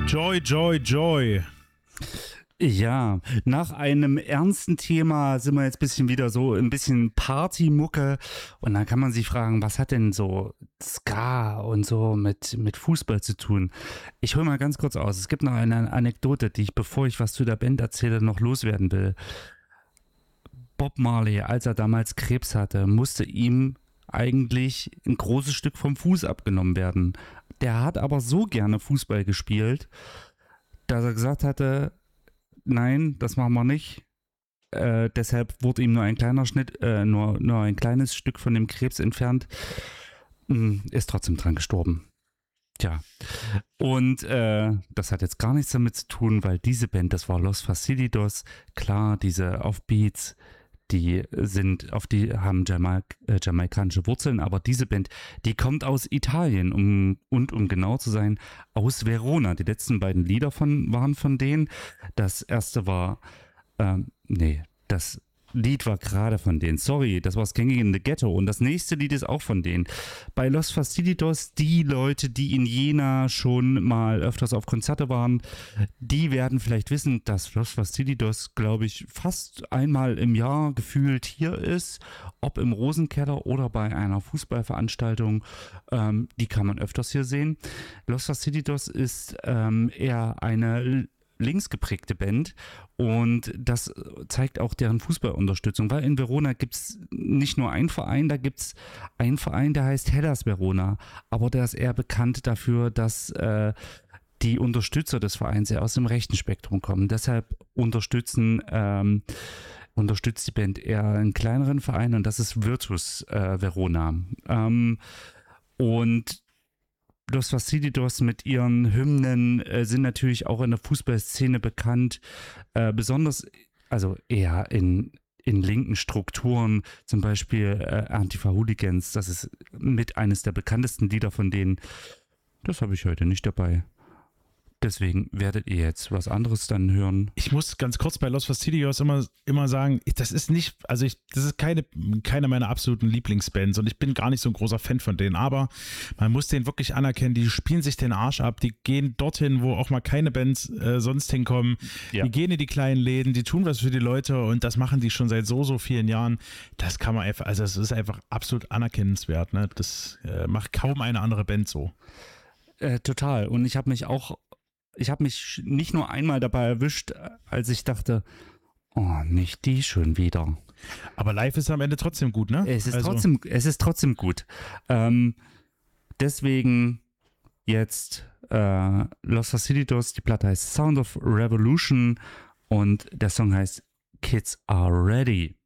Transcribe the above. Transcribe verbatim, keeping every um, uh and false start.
Joy, Joy, Joy. Ja, nach einem ernsten Thema sind wir jetzt ein bisschen wieder so ein bisschen Partymucke und dann kann man sich fragen, was hat denn so Ska und so mit, mit Fußball zu tun? Ich hole mal ganz kurz aus. Es gibt noch eine Anekdote, die ich, bevor ich was zu der Band erzähle, noch loswerden will. Bob Marley, als er damals Krebs hatte, musste ihm eigentlich ein großes Stück vom Fuß abgenommen werden. Der hat aber so gerne Fußball gespielt, dass er gesagt hatte, nein, das machen wir nicht. Äh, deshalb wurde ihm nur ein kleiner Schnitt, äh, nur, nur ein kleines Stück von dem Krebs entfernt. Hm, ist trotzdem dran gestorben. Tja. Und äh, das hat jetzt gar nichts damit zu tun, weil diese Band, das war Los Facilidos, klar, diese Offbeats, die sind, auf die haben Jamaik, äh, jamaikanische Wurzeln, aber diese Band, die kommt aus Italien um, und um genau zu sein, aus Verona. Die letzten beiden Lieder von, waren von denen. Das erste war, ähm, nee, das Lied war gerade von denen. Sorry, das war Skanking in the Ghetto. Und das nächste Lied ist auch von denen. Bei Los Fastidios, die Leute, die in Jena schon mal öfters auf Konzerte waren, die werden vielleicht wissen, dass Los Fastidios, glaube ich, fast einmal im Jahr gefühlt hier ist. Ob im Rosenkeller oder bei einer Fußballveranstaltung. Ähm, die kann man öfters hier sehen. Los Fastidios ist ähm, eher eine linksgeprägte Band und das zeigt auch deren Fußballunterstützung, weil in Verona gibt es nicht nur einen Verein, da gibt es einen Verein, der heißt Hellas Verona, aber der ist eher bekannt dafür, dass äh, die Unterstützer des Vereins eher aus dem rechten Spektrum kommen. Deshalb unterstützen ähm, unterstützt die Band eher einen kleineren Verein und das ist Virtus äh, Verona. Ähm, und Los Fastidios mit ihren Hymnen äh, sind natürlich auch in der Fußballszene bekannt, äh, besonders, also eher in, in linken Strukturen, zum Beispiel äh, Antifa-Hooligans, das ist mit eines der bekanntesten Lieder von denen. Das habe ich heute nicht dabei. Deswegen werdet ihr jetzt was anderes dann hören. Ich muss ganz kurz bei Los Fastidios immer, immer sagen, das ist nicht, also ich, das ist keine, keine meiner absoluten Lieblingsbands und ich bin gar nicht so ein großer Fan von denen, aber man muss denen wirklich anerkennen, die spielen sich den Arsch ab, die gehen dorthin, wo auch mal keine Bands äh, sonst hinkommen, ja. Die gehen in die kleinen Läden, die tun was für die Leute und das machen die schon seit so, so vielen Jahren. Das kann man einfach, also das ist einfach absolut anerkennenswert, ne? Das äh, macht kaum eine andere Band so. Äh, total und ich habe mich auch Ich habe mich nicht nur einmal dabei erwischt, als ich dachte, oh, nicht die schon wieder. Aber live ist am Ende trotzdem gut, ne? Es ist, also. trotzdem, es ist trotzdem gut. Ähm, deswegen jetzt äh, Los Fastidios, die Platte heißt Sound of Revolution und der Song heißt Kids Are Ready.